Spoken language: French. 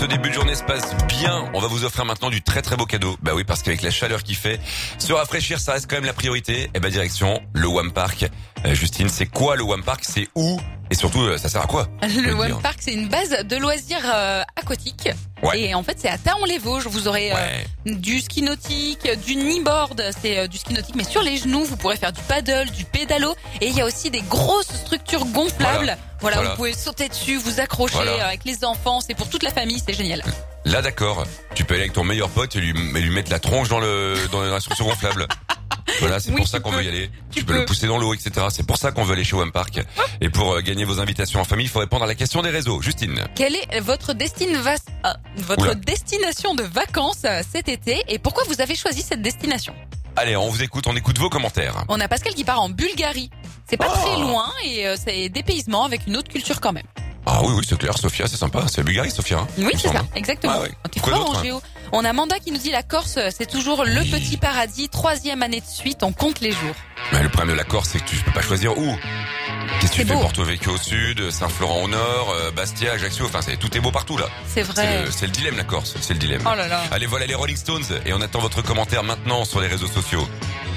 Ce début de journée se passe bien. On va vous offrir maintenant du très très beau cadeau. Bah oui, parce qu'avec la chaleur qu'il fait, se rafraîchir, ça reste quand même la priorité. Et bah direction le Wham Park. Justine, c'est quoi le Wham Park? C'est où? Et surtout, ça sert à quoi? Le Wham Park, c'est une base de loisirs aquatiques. Ouais. Et en fait, c'est à Taon-les-Vosges. Vous aurez du ski nautique, du kneeboard. C'est du ski nautique, mais sur les genoux. Vous pourrez faire du paddle, du pédalo. Et il y a aussi des grosses structures gonflables. Voilà. Vous pouvez sauter dessus, vous accrocher avec les enfants. C'est pour toute la famille, c'est génial. Là, d'accord. Tu peux aller avec ton meilleur pote et lui mettre la tronche dans la structure gonflable. Voilà, c'est pour ça qu'on veut y aller. Tu peux le pousser dans l'eau, etc. C'est pour ça qu'on veut aller chez Wham Park. Et pour gagner vos invitations en famille, il faut répondre à la question des réseaux. Justine. Quelle est votre destination de vacances cet été et pourquoi vous avez choisi cette destination? Allez, on écoute vos commentaires. On a Pascal qui part en Bulgarie. C'est pas très loin et c'est dépaysement avec une autre culture quand même. Ah oui, c'est clair, Sofia, c'est sympa. C'est Bulgarie, Sofia. Hein, oui, c'est ça, exactement. Ah ouais. T'es Quoi fort d'autre, en géo. On a Manda qui nous dit la Corse, c'est toujours le petit paradis. 3e année de suite, on compte les jours. Mais le problème de la Corse, c'est que tu peux pas choisir où. Qu'est-ce que tu fais? beau. Porto Vecchio au sud, Saint-Florent au nord, Bastia, Ajaccio, enfin tout est beau partout là. C'est vrai. C'est le dilemme la Corse, c'est le dilemme. Oh là là. Allez, voilà les Rolling Stones et on attend votre commentaire maintenant sur les réseaux sociaux.